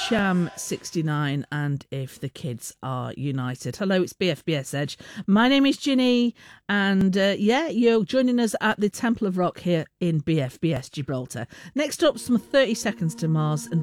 Sham 69 and If the Kids Are United. Hello, it's BFBS Edge. My name is Ginny, and you're joining us at the Temple of Rock here in BFBS Gibraltar. Next up, some 30 Seconds to Mars and